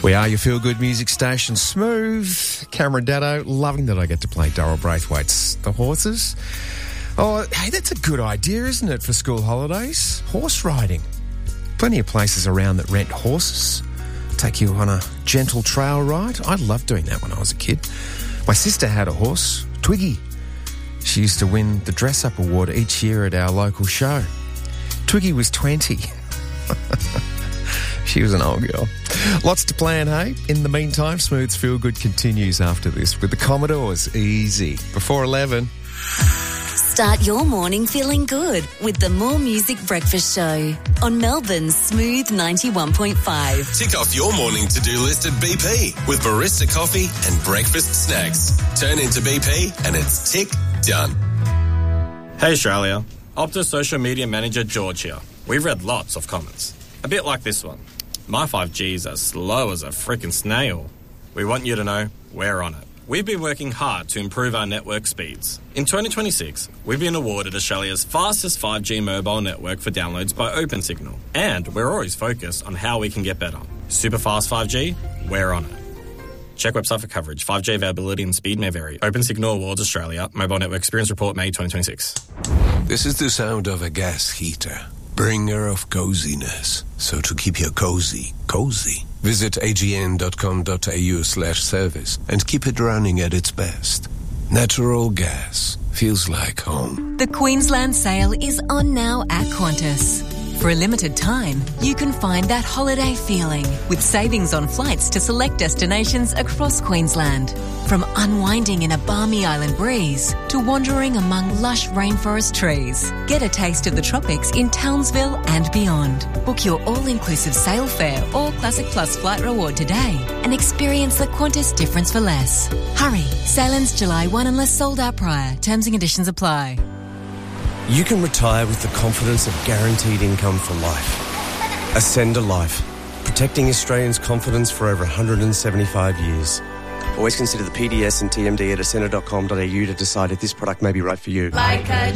We are your feel-good music station, Smooth. Cameron Daddo, loving that I get to play Darryl Braithwaite's The Horses. Oh, hey, that's a good idea, isn't it, for school holidays? Horse riding. Plenty of places around that rent horses. Take you on a gentle trail ride. I loved doing that when I was a kid. My sister had a horse, Twiggy. She used to win the dress-up award each year at our local show. Twiggy was 20. She was an old girl. Lots to plan, hey? In the meantime, Smooth's Feel Good continues after this with the Commodores. Easy. Before 11. Start your morning feeling good with the More Music Breakfast Show on Melbourne's Smooth 91.5. Tick off your morning to-do list at BP with barista coffee and breakfast snacks. Turn into BP and it's tick done. Hey Australia, Optus social media manager George here. We've read lots of comments. A bit like this one. My 5G's as slow as a freaking snail. We want you to know we're on it. We've been working hard to improve our network speeds. In 2026, we've been awarded Australia's fastest 5G mobile network for downloads by OpenSignal. And we're always focused on how we can get better. Super fast 5G, we're on it. Check website for coverage. 5G availability and speed may vary. OpenSignal Awards Australia. Mobile Network Experience Report, May 2026. This is the sound of a gas heater. Bringer of coziness. So to keep your cozy. Visit agn.com.au/service and keep it running at its best. Natural gas feels like home. The Queensland sale is on now at Qantas. For a limited time, you can find that holiday feeling with savings on flights to select destinations across Queensland. From unwinding in a balmy island breeze to wandering among lush rainforest trees. Get a taste of the tropics in Townsville and beyond. Book your all-inclusive sail fare or Classic Plus flight reward today and experience the Qantas difference for less. Hurry, sail ends July 1 unless sold out prior. Terms and conditions apply. You can retire with the confidence of guaranteed income for life. Ascend Life, protecting Australians' confidence for over 175 years. Always consider the PDS and TMD at ascender.com.au to decide if this product may be right for you. Like a